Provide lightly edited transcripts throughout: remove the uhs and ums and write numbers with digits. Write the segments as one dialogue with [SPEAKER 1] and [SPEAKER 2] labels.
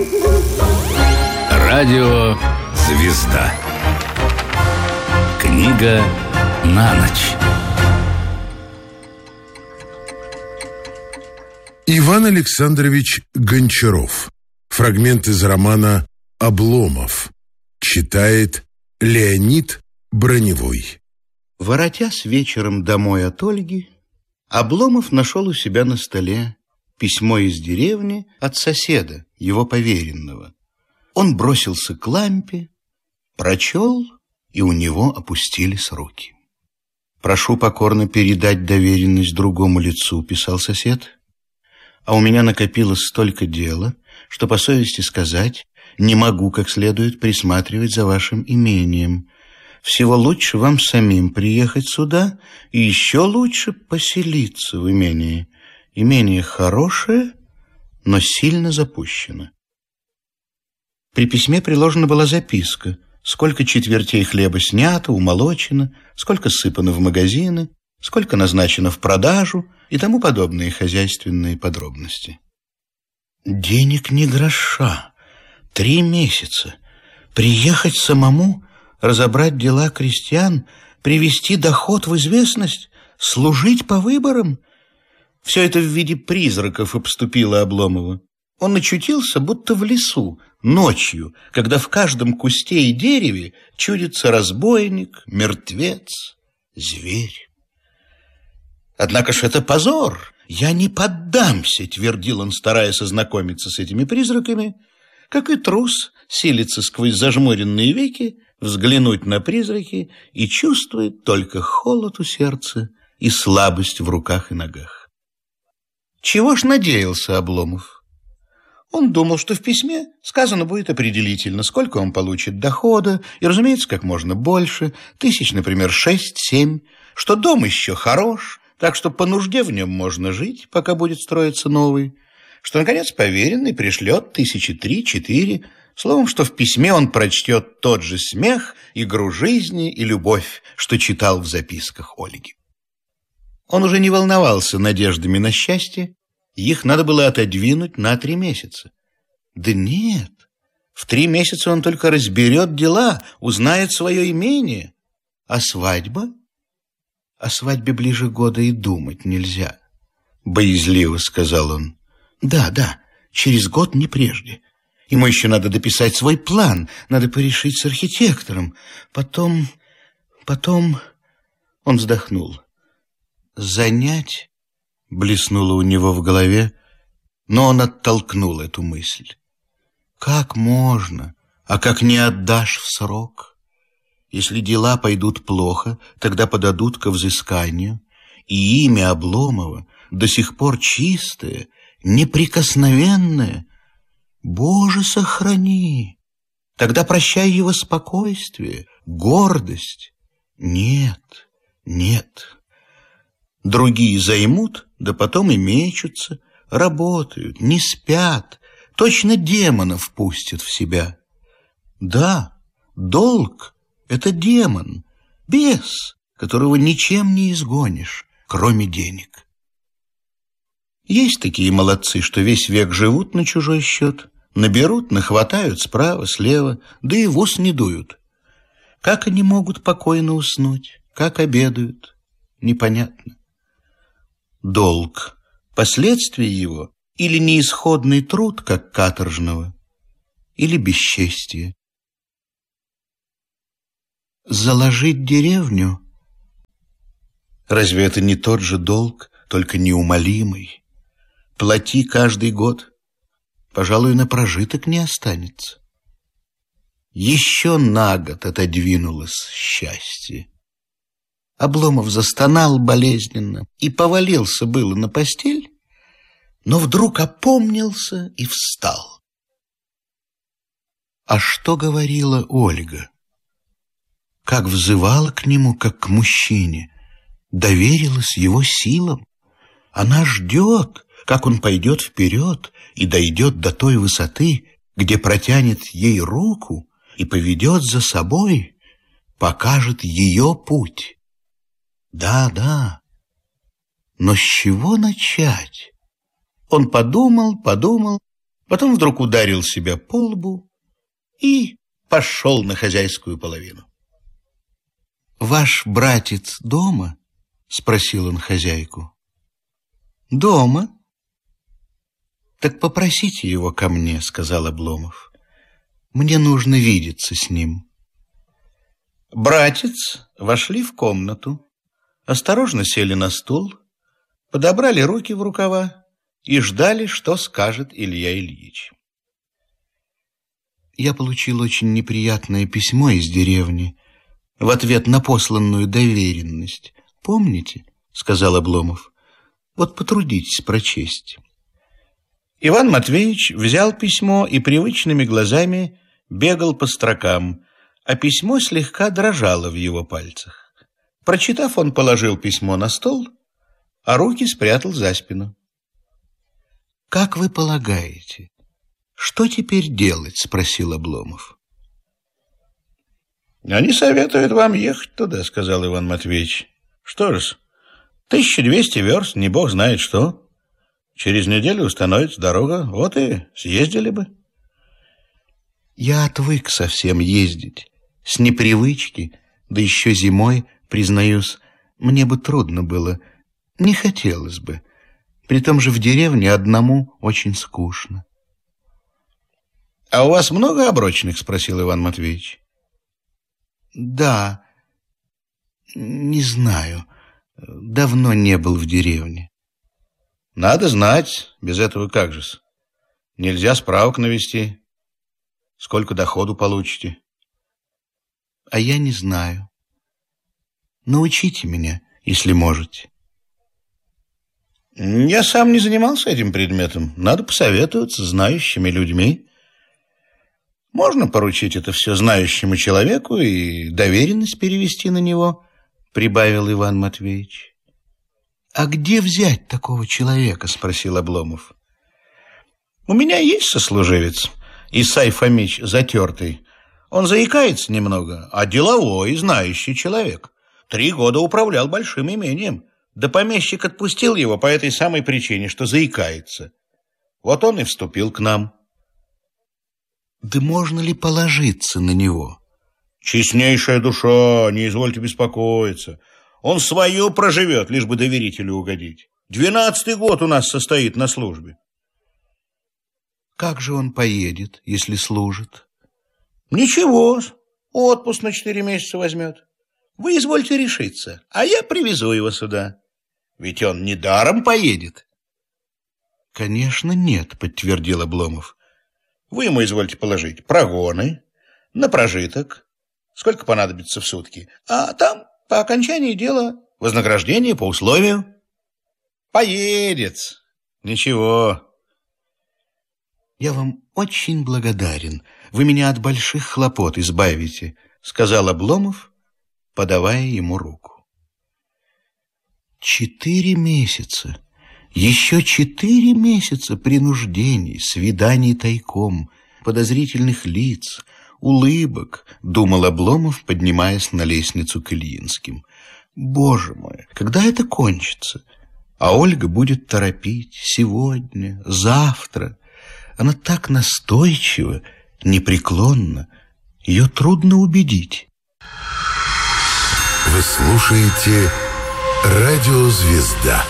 [SPEAKER 1] Радио «Звезда». Книга на ночь.
[SPEAKER 2] Иван Александрович Гончаров. Фрагмент из романа «Обломов». Читает Леонид Броневой.
[SPEAKER 3] Воротясь вечером домой от Ольги, Обломов нашел у себя на столе письмо из деревни от соседа, его поверенного. Он бросился к лампе, прочел, и у него опустились руки. «Прошу покорно передать доверенность другому лицу», — писал сосед. «А у меня накопилось столько дела, что, по совести сказать, не могу как следует присматривать за вашим имением. Всего лучше вам самим приехать сюда и еще лучше поселиться в имении. Имение хорошее, но сильно запущено». При письме приложена была записка, сколько четвертей хлеба снято, умолочено, сколько сыпано в магазины, сколько назначено в продажу и тому подобные хозяйственные подробности. Денег ни гроша, 3 месяца. Приехать самому, разобрать дела крестьян, привести доход в известность, служить по выборам. Все это в виде призраков обступило Обломова. Он очутился будто в лесу, ночью, когда в каждом кусте и дереве чудится разбойник, мертвец, зверь. «Однако ж это позор! Я не поддамся!» — твердил он, стараясь ознакомиться с этими призраками, как и трус силится сквозь зажмуренные веки взглянуть на призраки и чувствует только холод у сердца и слабость в руках и ногах. Чего ж надеялся Обломов? Он думал, что в письме сказано будет определительно, сколько он получит дохода, и, разумеется, как можно больше, тысяч, например, 6-7, что дом еще хорош, так что по нужде в нем можно жить, пока будет строиться новый, что, наконец, поверенный пришлет 3-4, словом, что в письме он прочтет тот же смех, игру жизни и любовь, что читал в записках Ольги. Он уже не волновался надеждами на счастье, их надо было отодвинуть на 3 месяца. Да нет, в 3 месяца он только разберет дела, узнает свое имение. А свадьба? О свадьбе ближе года и думать нельзя, боязливо сказал он. Да, через год, не прежде. Ему еще надо дописать свой план, надо порешить с архитектором. Потом... Он вздохнул. Занять... Блеснуло у него в голове, но он оттолкнул эту мысль. Как можно, а как не отдашь в срок? Если дела пойдут плохо, тогда подадут ко взысканию, и имя Обломова до сих пор чистое, неприкосновенное. Боже, сохрани! Тогда прощай его спокойствие, гордость. Нет. Другие займут, да потом и мечутся, работают, не спят, точно демонов пустят в себя. Да, долг — это демон, бес, которого ничем не изгонишь, кроме денег. Есть такие молодцы, что весь век живут на чужой счет, наберут, нахватают справа, слева, да и в ус не дуют. Как они могут покойно уснуть, как обедают, непонятно. Долг, последствия его, или неисходный труд, как каторжного, или бесчестие. Заложить деревню? Разве это не тот же долг, только неумолимый? Плати каждый год, пожалуй, на прожиток не останется. Еще на год отодвинулось счастье. Обломов застонал болезненно и повалился было на постель, но вдруг опомнился и встал. А что говорила Ольга? Как взывала к нему, как к мужчине, доверилась его силам. Она ждет, как он пойдет вперед и дойдет до той высоты, где протянет ей руку и поведет за собой, покажет ее путь. Да, но с чего начать? Он подумал, Потом вдруг ударил себя по лбу и пошел на хозяйскую половину. «Ваш братец дома?» — спросил он хозяйку. «Дома?» «Так попросите его ко мне», — сказал Обломов. «Мне нужно видеться с ним». Братец вошли в комнату, осторожно сели на стул, подобрали руки в рукава и ждали, что скажет Илья Ильич. «Я получил очень неприятное письмо из деревни в ответ на посланную доверенность. Помните?» — сказал Обломов. «Вот потрудитесь прочесть». Иван Матвеевич взял письмо и привычными глазами бегал по строкам, а письмо слегка дрожало в его пальцах. Прочитав, он положил письмо на стол, а руки спрятал за спину. «Как вы полагаете, что теперь делать?» — спросил Обломов. «Они советуют вам ехать туда», — сказал Иван Матвеевич. «Что ж, 1200 верст, не бог знает что. Через неделю установится дорога, вот и съездили бы». «Я отвык совсем ездить, с непривычки, да еще зимой, признаюсь, мне бы трудно было, не хотелось бы. При том же в деревне одному очень скучно». «А у вас много оброчных?» — спросил Иван Матвеевич. «Да, не знаю, давно не был в деревне». «Надо знать, без этого как же-с? Нельзя справок навести. Сколько доходу получите?» «А я не знаю. Научите меня, если можете». «Я сам не занимался этим предметом. Надо посоветоваться с знающими людьми. Можно поручить это все знающему человеку и доверенность перевести на него», — прибавил Иван Матвеевич. «А где взять такого человека?» — спросил Обломов. «У меня есть сослуживец, Исай Фомич Затертый. Он заикается немного, а деловой, знающий человек. 3 года управлял большим имением. Да помещик отпустил его по этой самой причине, что заикается. Вот он и вступил к нам». «Да можно ли положиться на него?» «Честнейшая душа, не извольте беспокоиться. Он свое проживет, лишь бы доверителю угодить. 12-й год у нас состоит на службе». «Как же он поедет, если служит?» «Ничего, отпуск на 4 месяца возьмет. Вы извольте решиться, а я привезу его сюда. Ведь он недаром поедет». «Конечно, нет», — подтвердил Обломов. «Вы ему извольте положить прогоны, на прожиток, сколько понадобится в сутки, а там по окончании дела вознаграждение по условию». «Поедет. Ничего». «Я вам очень благодарен. Вы меня от больших хлопот избавите», — сказал Обломов, подавая ему руку. 4 месяца. Еще 4 месяца принуждений, свиданий тайком, подозрительных лиц, улыбок, думал Обломов, поднимаясь на лестницу к Ильинским. «Боже мой, когда это кончится? А Ольга будет торопить сегодня, завтра. Она так настойчива, непреклонна. Ее трудно убедить».
[SPEAKER 2] Вы слушаете «Радио Звезда».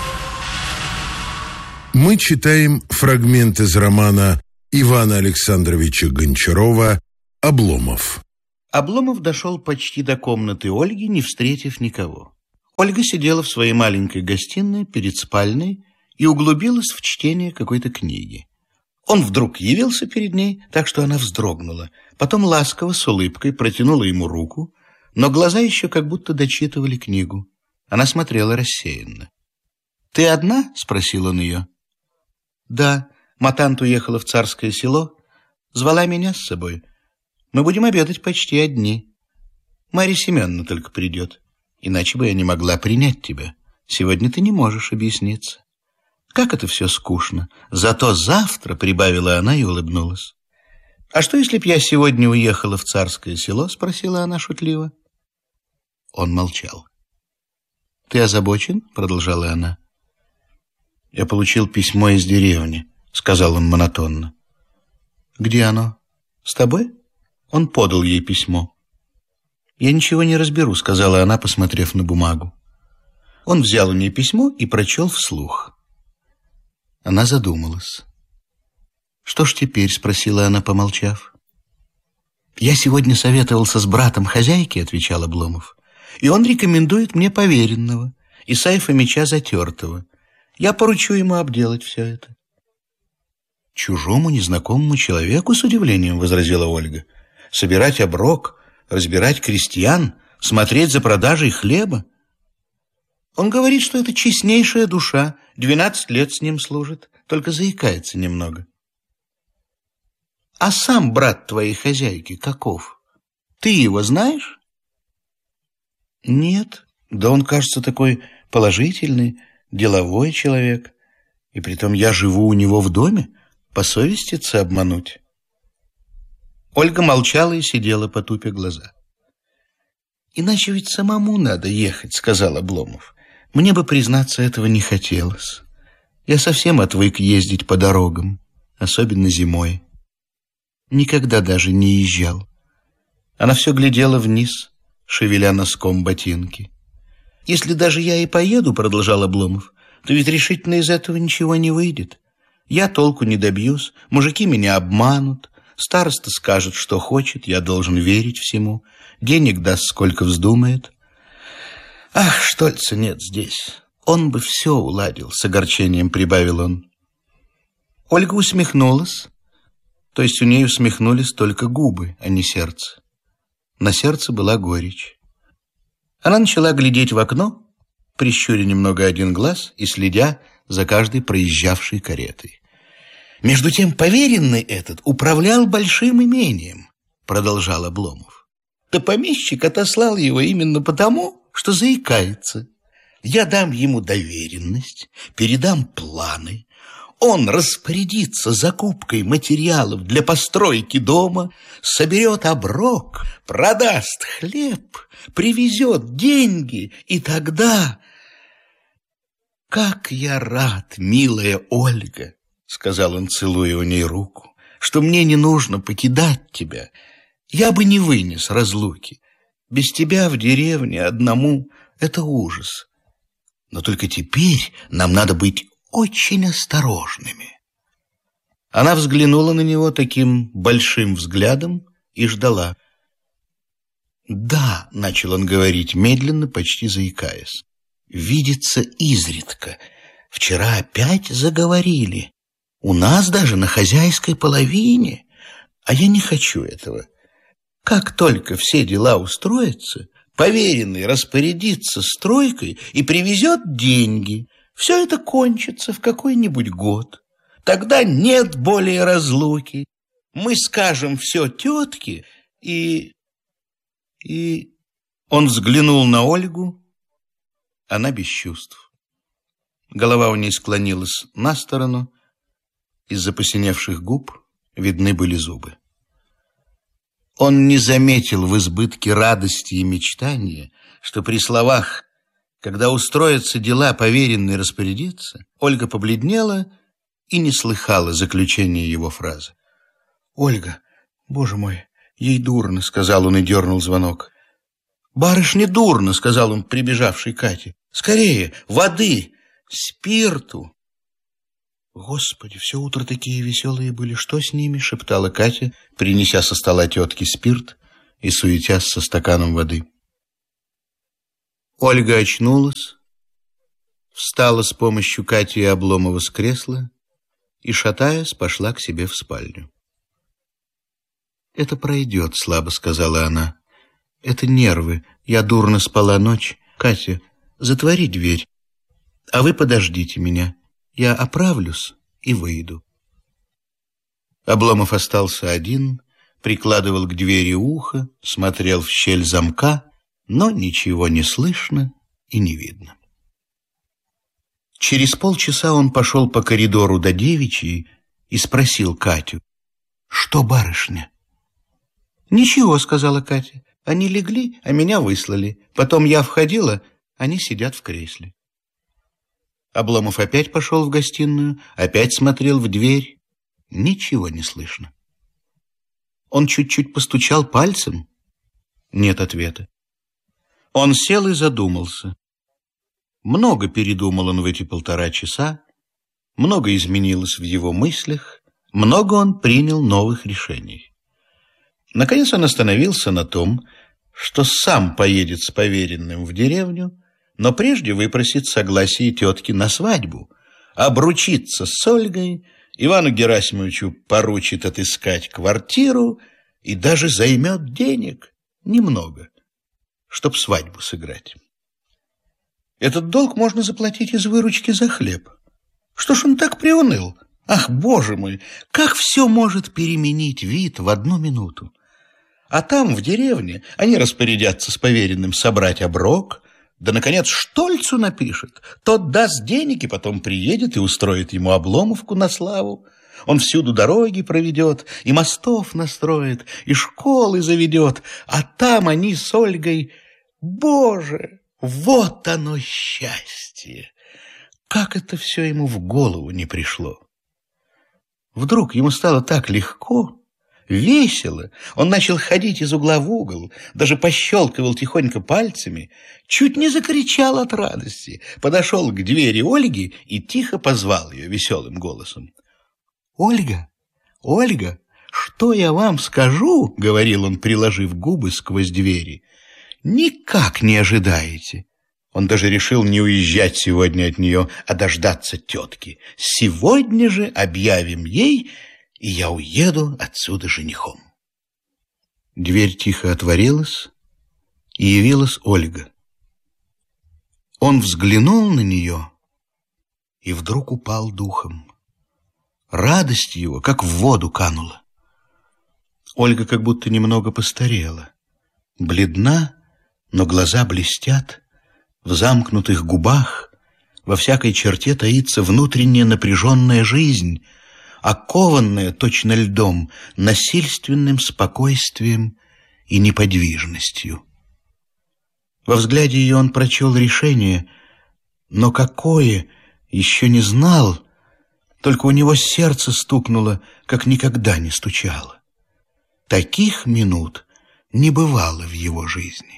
[SPEAKER 2] Мы читаем фрагмент из романа Ивана Александровича Гончарова «Обломов».
[SPEAKER 3] Обломов дошел почти до комнаты Ольги, не встретив никого. Ольга сидела в своей маленькой гостиной перед спальней и углубилась в чтение какой-то книги. Он вдруг явился перед ней, так что она вздрогнула. Потом ласково, с улыбкой, протянула ему руку, но глаза еще как будто дочитывали книгу. Она смотрела рассеянно. «Ты одна?» — спросил он ее. «Да, матант уехала в Царское Село, звала меня с собой. Мы будем обедать почти одни. Марья Семеновна только придет, иначе бы я не могла принять тебя. Сегодня ты не можешь объясниться. Как это все скучно. Зато завтра», — прибавила она и улыбнулась. «А что, если б я сегодня уехала в Царское Село?» — спросила она шутливо. Он молчал. «Ты озабочен?» — продолжала она. «Я получил письмо из деревни», — сказал он монотонно. Где оно? С тобой? Он подал ей письмо. Я ничего не разберу, сказала она, посмотрев на бумагу. Он взял у нее письмо и прочел вслух. Она задумалась. Что ж теперь, спросила она, помолчав. Я сегодня советовался с братом хозяйки, отвечал Обломов, и он рекомендует мне поверенного, Исаия Фомича Затертого. Я поручу ему обделать все это. Чужому незнакомому человеку, с удивлением возразила Ольга, собирать оброк, разбирать крестьян, смотреть за продажей хлеба? Он говорит, что это честнейшая душа, 12 лет с ним служит, только заикается немного. А сам брат твоей хозяйки каков? Ты его знаешь? Нет, да он, кажется, такой положительный, деловой человек. И притом я живу у него в доме, посовеститься обмануть. Ольга молчала и сидела, потупя глаза. Иначе ведь самому надо ехать, сказал Обломов. Мне бы, признаться, этого не хотелось. Я совсем отвык ездить по дорогам, особенно зимой. Никогда даже не езжал. Она все глядела вниз, шевеля носком ботинки. Если даже я и поеду, продолжал Обломов, то ведь решительно из этого ничего не выйдет. Я толку не добьюсь, мужики меня обманут, староста скажет, что хочет, я должен верить всему, денег даст, сколько вздумает. Ах, Штольца нет здесь, он бы все уладил, с огорчением прибавил он. Ольга усмехнулась, то есть у нее усмехнулись только губы, а не сердце. На сердце была горечь. Она начала глядеть в окно, прищуря немного один глаз и следя за каждой проезжавшей каретой. Между тем поверенный этот управлял большим имением, продолжал Обломов. Да помещик отослал его именно потому, что заикается. Я дам ему доверенность, передам планы. Он распорядится закупкой материалов для постройки дома, соберет оброк, продаст хлеб, привезет деньги, и тогда... «Как я рад, милая Ольга!» — сказал он, целуя у ней руку, «что мне не нужно покидать тебя. Я бы не вынес разлуки. Без тебя в деревне одному — это ужас. Но только теперь нам надо быть очень осторожными». Она взглянула на него таким большим взглядом и ждала. «Да», — начал он говорить медленно, почти заикаясь, «видится изредка. Вчера опять заговорили. У нас даже на хозяйской половине. А я не хочу этого. Как только все дела устроятся, поверенный распорядится стройкой и привезет деньги. Все это кончится в какой-нибудь год. Тогда нет более разлуки. Мы скажем все тетке, и... Он взглянул на Ольгу. Она без чувств. Голова у ней склонилась на сторону. Из-за посиневших губ видны были зубы. Он не заметил в избытке радости и мечтания, что при словах «когда устроятся дела, поверенный распорядится», Ольга побледнела и не слыхала заключения его фразы. «Ольга, боже мой, ей дурно», — сказал он и дернул звонок. «Барышне дурно», — сказал он прибежавшей Кате. «Скорее, воды, спирту». «Господи, все утро такие веселые были, что с ними?» — шептала Катя, принеся со стола тетки спирт и суетясь со стаканом воды. Ольга очнулась, встала с помощью Кати и Обломова с кресла и, шатаясь, пошла к себе в спальню. «Это пройдет», — слабо сказала она. «Это нервы. Я дурно спала ночь. Катя, затвори дверь, а вы подождите меня. Я оправлюсь и выйду». Обломов остался один, прикладывал к двери ухо, смотрел в щель замка, но ничего не слышно и не видно. Через полчаса он пошел по коридору до девичьей и спросил Катю: «Что, барышня?» «Ничего», — сказала Катя. «Они легли, а меня выслали. Потом я входила, они сидят в кресле». Обломов опять пошел в гостиную, опять смотрел в дверь. Ничего не слышно. Он чуть-чуть постучал пальцем. Нет ответа. Он сел и задумался. Много передумал он в эти 1,5 часа, много изменилось в его мыслях, много он принял новых решений. Наконец он остановился на том, что сам поедет с поверенным в деревню, но прежде выпросит согласие тетки на свадьбу, обручится с Ольгой, Ивану Герасимовичу поручит отыскать квартиру и даже займет денег немного, чтоб свадьбу сыграть. Этот долг можно заплатить из выручки за хлеб. Что ж он так приуныл? Ах, Боже мой, как все может переменить вид в 1 минуту. А там, в деревне, они распорядятся с поверенным собрать оброк, да, наконец, Штольцу напишет. Тот даст денег и потом приедет и устроит ему Обломовку на славу. Он всюду дороги проведет, и мостов настроит, и школы заведет. А там они с Ольгой... Боже, вот оно счастье! Как это все ему в голову не пришло? Вдруг ему стало так легко, весело. Он начал ходить из угла в угол, даже пощелкивал тихонько пальцами, чуть не закричал от радости, подошел к двери Ольги и тихо позвал ее веселым голосом. «Ольга, Ольга, что я вам скажу?» — говорил он, приложив губы сквозь двери. «Никак не ожидаете». Он даже решил не уезжать сегодня от нее, а дождаться тетки. «Сегодня же объявим ей, и я уеду отсюда женихом». Дверь тихо отворилась, и явилась Ольга. Он взглянул на нее и вдруг упал духом. Радость его, как в воду, канула. Ольга как будто немного постарела. Бледна, но глаза блестят. В замкнутых губах во всякой черте таится внутренняя напряженная жизнь, окованная точно льдом, насильственным спокойствием и неподвижностью. Во взгляде ее он прочел решение, но какое, еще не знал, только у него сердце стукнуло, как никогда не стучало. Таких минут не бывало в его жизни.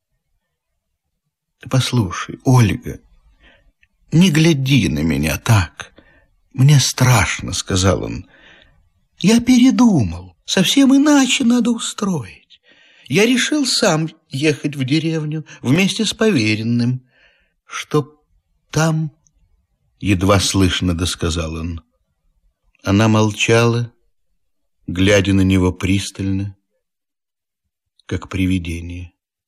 [SPEAKER 3] «Послушай, Ольга, не гляди на меня так. Мне страшно», — сказал он. «Я передумал. Совсем иначе надо устроить. Я решил сам ехать в деревню вместе с поверенным, чтоб там...» Едва слышно досказал он. Она молчала, глядя на него пристально, как привидение.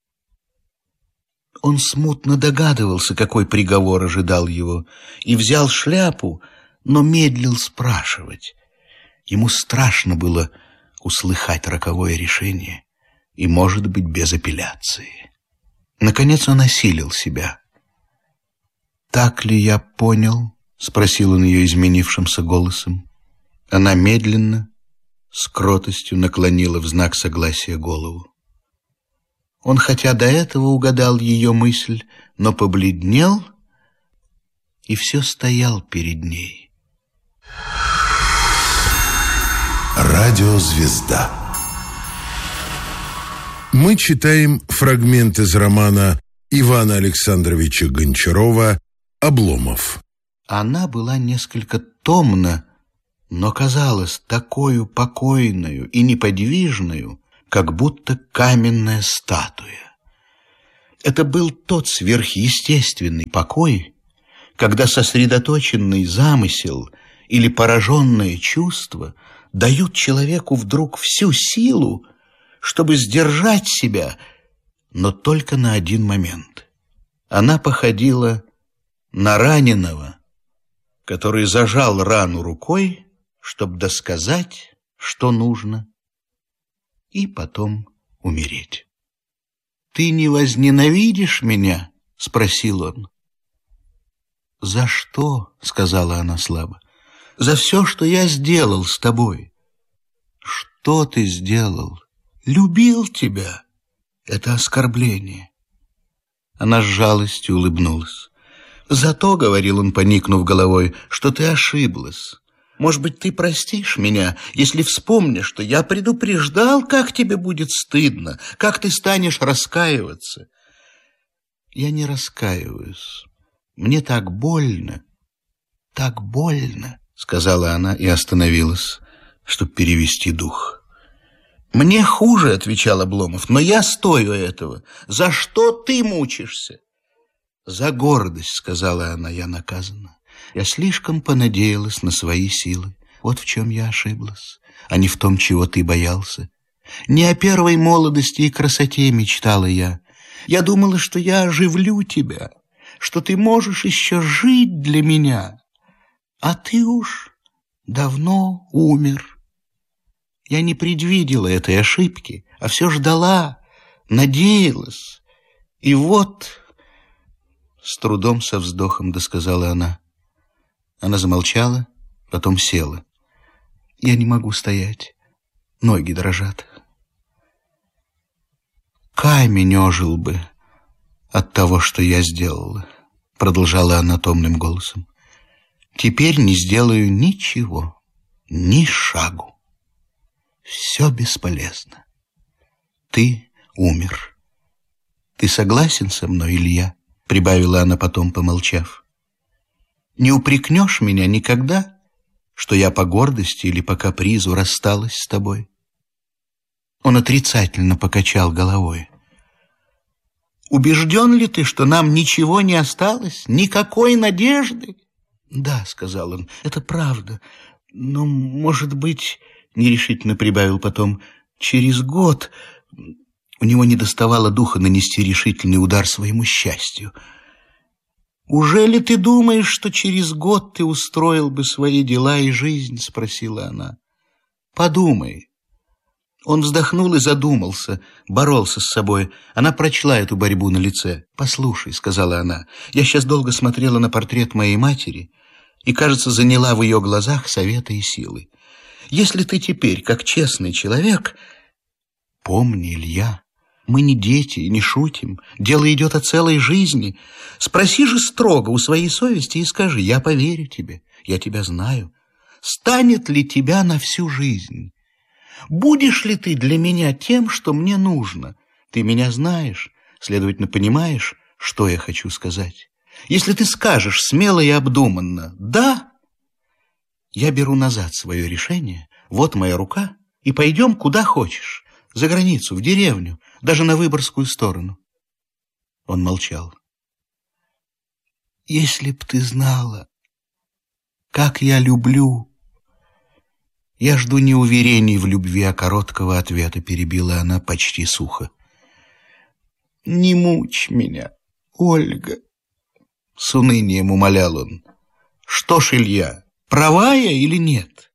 [SPEAKER 3] Он смутно догадывался, какой приговор ожидал его, и взял шляпу, но медлил спрашивать. Ему страшно было услыхать роковое решение, и, может быть, без апелляции. Наконец он осилил себя. «Так ли я понял?» — спросил он ее изменившимся голосом. Она медленно, с кротостью наклонила в знак согласия голову. Он, хотя до этого угадал ее мысль, но побледнел и все стоял перед ней.
[SPEAKER 2] Радиозвезда. Мы читаем фрагмент из романа Ивана Александровича Гончарова «Обломов».
[SPEAKER 3] Она была несколько томна, но казалась такою покойною и неподвижною, как будто каменная статуя. Это был тот сверхъестественный покой, когда сосредоточенный замысел или пораженное чувство дают человеку вдруг всю силу, чтобы сдержать себя, но только на один момент. Она походила на раненого, который зажал рану рукой, чтобы досказать, что нужно, и потом умереть. «Ты не возненавидишь меня?» — спросил он. «За что?» — сказала она слабо. «За все, что я сделал с тобой». «Что ты сделал?» «Любил тебя». Это оскорбление. Она с жалостью улыбнулась. «Зато, — говорил он, поникнув головой, — что ты ошиблась. Может быть, ты простишь меня, если вспомнишь, что я предупреждал, как тебе будет стыдно, как ты станешь раскаиваться. Я не раскаиваюсь. Мне так больно, сказала она и остановилась, чтобы перевести дух. Мне хуже, отвечал Обломов, но я стою этого. За что ты мучишься? За гордость, сказала она, я наказана. Я слишком понадеялась на свои силы. Вот в чем я ошиблась, а не в том, чего ты боялся. Не о первой молодости и красоте мечтала я. Я думала, что я оживлю тебя, что ты можешь еще жить для меня. А ты уж давно умер. Я не предвидела этой ошибки, а все ждала, надеялась. И вот, с трудом, со вздохом досказала она. Она замолчала, потом села. Я не могу стоять, ноги дрожат. Камень ожил бы от того, что я сделала, продолжала она томным голосом. Теперь не сделаю ничего, ни шагу. Все бесполезно. Ты умер. Ты согласен со мной, Илья? Прибавила она потом, помолчав. Не упрекнешь меня никогда, что я по гордости или по капризу рассталась с тобой? Он отрицательно покачал головой. Убежден ли ты, что нам ничего не осталось? Никакой надежды? Да, сказал он, это правда. Но, может быть, нерешительно прибавил потом, через год... У него недоставало духа нанести решительный удар своему счастью. «Уже ли ты думаешь, что через год ты устроил бы свои дела и жизнь?» — спросила она. «Подумай». Он вздохнул и задумался, боролся с собой. Она прочла эту борьбу на лице. «Послушай», — сказала она, — «я сейчас долго смотрела на портрет моей матери и, кажется, заняла в ее глазах совета и силы. Если ты теперь, как честный человек... Помни, Илья, мы не дети и не шутим. Дело идет о целой жизни. Спроси же строго у своей совести и скажи, я поверю тебе, я тебя знаю. Станет ли тебя на всю жизнь? Будешь ли ты для меня тем, что мне нужно? Ты меня знаешь, следовательно, понимаешь, что я хочу сказать. Если ты скажешь смело и обдуманно «да», я беру назад свое решение, вот моя рука, и пойдем куда хочешь. За границу, в деревню, даже на Выборгскую сторону. Он молчал. Если б ты знала, как я люблю... Я жду не уверений в любви, а короткого ответа, перебила она почти сухо. Не мучь меня, Ольга, с унынием умолял он. Что ж, Илья, права я или нет?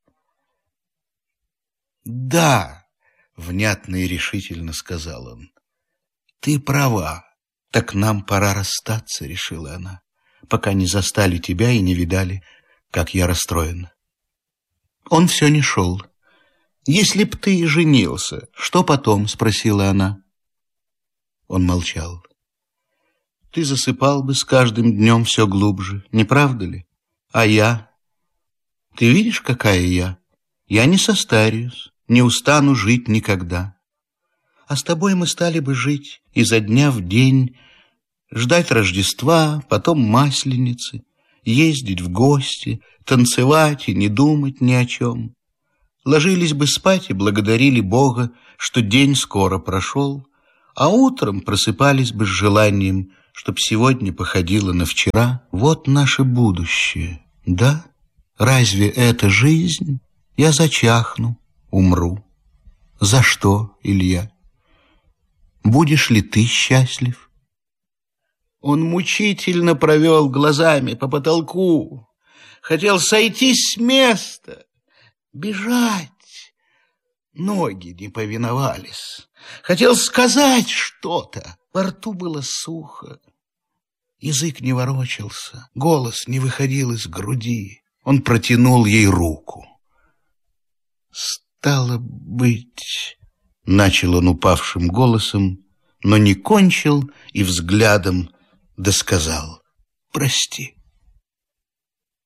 [SPEAKER 3] Да. Внятно и решительно сказал он. Ты права. Так нам пора расстаться, решила она, пока не застали тебя и не видали, как я расстроена. Он все не шел. Если б ты женился, что потом? Спросила она. Он молчал. Ты засыпал бы с каждым днем все глубже, не правда ли? А я? Ты видишь, какая я? Я не состарюсь. Не устану жить никогда. А с тобой мы стали бы жить изо дня в день, ждать Рождества, потом Масленицы, ездить в гости, танцевать и не думать ни о чем. Ложились бы спать и благодарили Бога, что день скоро прошел, а утром просыпались бы с желанием, чтоб сегодня походило на вчера. Вот наше будущее, да? Разве это жизнь? Я зачахну. Умру. За что, Илья? Будешь ли ты счастлив? Он мучительно провел глазами по потолку. Хотел сойти с места, бежать. Ноги не повиновались. Хотел сказать что-то. Во рту было сухо. Язык не ворочался. Голос не выходил из груди. Он протянул ей руку. «Стало быть...» — начал он упавшим голосом, но не кончил и взглядом досказал. «Прости».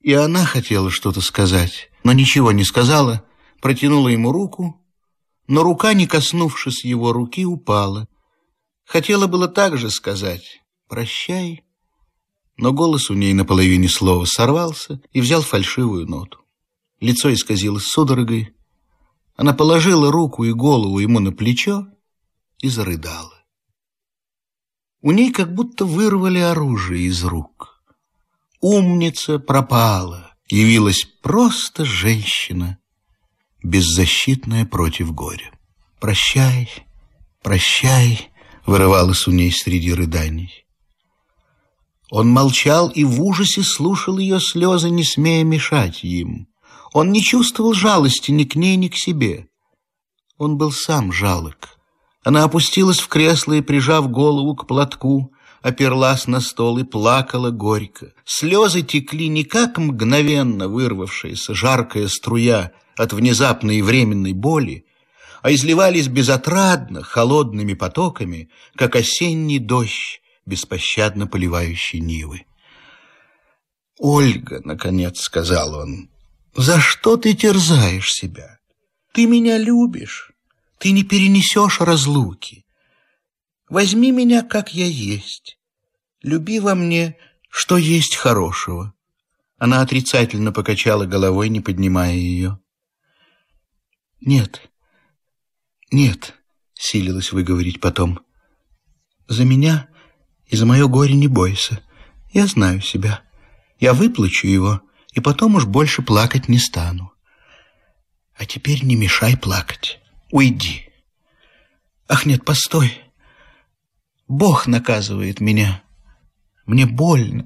[SPEAKER 3] И она хотела что-то сказать, но ничего не сказала, протянула ему руку, но рука, не коснувшись его руки, упала. Хотела было также сказать «прощай», но голос у ней на половине слова сорвался и взял фальшивую ноту. Лицо исказилось судорогой. Она положила руку и голову ему на плечо и зарыдала. У ней как будто вырвали оружие из рук. Умница пропала, явилась просто женщина, беззащитная против горя. «Прощай, прощай», — вырывалось у ней среди рыданий. Он молчал и в ужасе слушал ее слезы, не смея мешать им. Он не чувствовал жалости ни к ней, ни к себе. Он был сам жалок. Она опустилась в кресло и, прижав голову к платку, оперлась на стол и плакала горько. Слезы текли не как мгновенно вырвавшаяся жаркая струя от внезапной и временной боли, а изливались безотрадно, холодными потоками, как осенний дождь, беспощадно поливающий нивы. «Ольга, — наконец сказал он, — за что ты терзаешь себя? Ты меня любишь, ты не перенесешь разлуки. Возьми меня, как я есть. Люби во мне, что есть хорошего». Она отрицательно покачала головой, не поднимая ее. «Нет, нет, — силилась выговорить потом, — за меня и за мое горе не бойся. Я знаю себя. Я выплачу его, и потом уж больше плакать не стану. А теперь не мешай плакать. Уйди. Ах, нет, постой. Бог наказывает меня. Мне больно.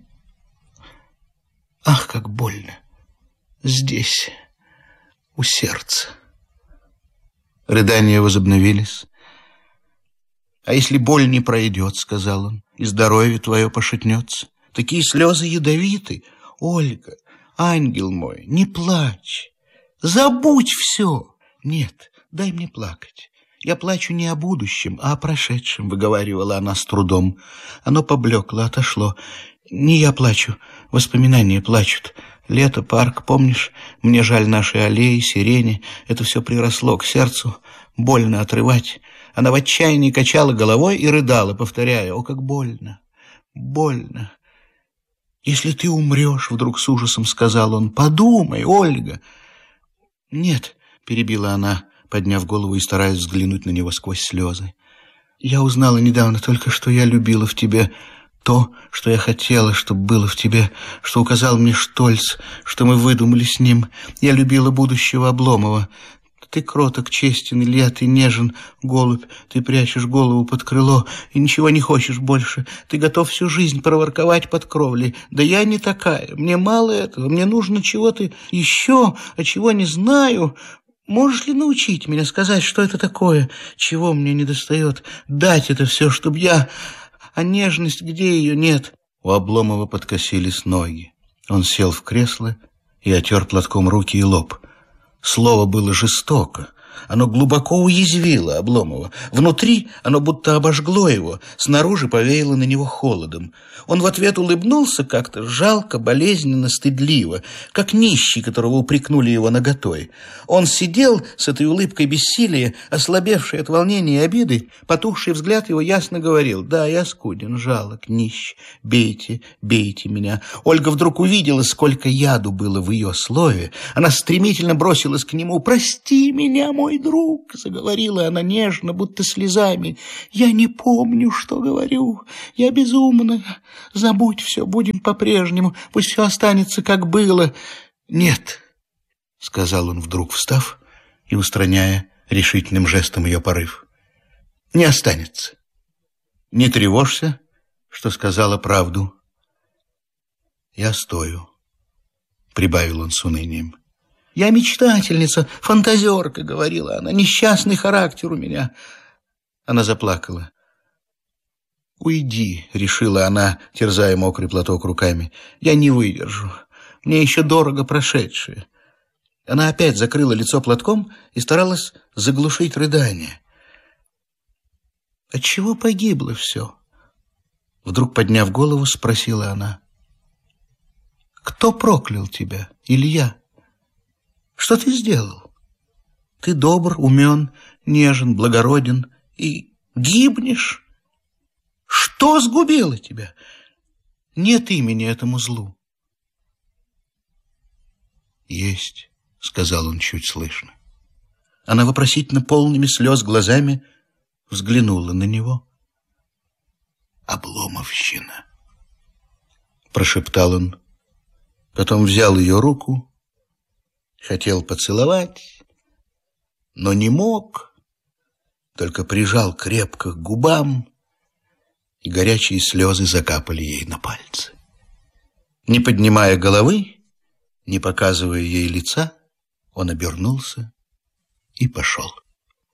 [SPEAKER 3] Ах, как больно. Здесь, у сердца». Рыдания возобновились. «А если боль не пройдет, — сказал он, — и здоровье твое пошатнется? Такие слезы ядовиты. Ольга, ангел мой, не плачь. Забудь все. Нет, дай мне плакать. Я плачу не о будущем, а о прошедшем, — выговаривала она с трудом. Оно поблекло, отошло. Не я плачу, воспоминания плачут. Лето, парк, помнишь? Мне жаль нашей аллеи, сирени. Это все приросло к сердцу. Больно отрывать. Она в отчаянии качала головой и рыдала, повторяя: «О, как больно, больно». «Если ты умрешь, — вдруг с ужасом сказал он, — подумай, Ольга». «Нет, — перебила она, подняв голову и стараясь взглянуть на него сквозь слезы. «Я узнала недавно только, что я любила в тебе то, что я хотела, чтобы было в тебе, что указал мне Штольц, что мы выдумали с ним. Я любила будущего Обломова. Ты кроток, честен, Илья, ты нежен, голубь, ты прячешь голову под крыло и ничего не хочешь больше. Ты готов всю жизнь проворковать под кровлей. Да я не такая, мне мало этого, мне нужно чего-то еще, а чего не знаю. Можешь ли научить меня сказать, что это такое, чего мне недостает, дать это все, чтобы я... А нежность, где ее нет?» У Обломова подкосились ноги. Он сел в кресло и отер платком руки и лоб. Слово было жестоко. Оно глубоко уязвило Обломова. Внутри оно будто обожгло его, снаружи повеяло на него холодом. Он в ответ улыбнулся как-то жалко, болезненно, стыдливо, как нищий, которого упрекнули его наготой. Он сидел с этой улыбкой бессилия, ослабевший от волнения и обиды. Потухший взгляд его ясно говорил: «Да, я скуден, жалок, нищ, бейте, бейте меня». Ольга вдруг увидела, сколько яду было в ее слове. Она стремительно бросилась к нему. «Прости меня, мой друг», — заговорила она нежно, будто слезами. «Я не помню, что говорю. Я безумна. Забудь все, будем по-прежнему. Пусть все останется, как было». «Нет», — сказал он вдруг, встав и устраняя решительным жестом ее порыв. «Не останется. Не тревожься, что сказала правду. Я стою», — прибавил он с унынием. «Я мечтательница, фантазерка», — говорила она. «Несчастный характер у меня». Она заплакала. «Уйди», — решила она, терзая мокрый платок руками. «Я не выдержу. Мне еще дорого прошедшее». Она опять закрыла лицо платком и старалась заглушить рыдание. «Отчего погибло все?» Вдруг, подняв голову, спросила она. Кто проклял тебя, Илья? Что ты сделал? Ты добр, умен, нежен, благороден и гибнешь. Что сгубило тебя? Нет имени этому злу. Есть, сказал он чуть слышно. Она вопросительно полными слез глазами взглянула на него. Обломовщина, прошептал он. Потом взял ее руку, хотел поцеловать, но не мог, только прижал крепко к губам, и горячие слезы закапали ей на пальцы. Не поднимая головы, не показывая ей лица, он обернулся и пошел.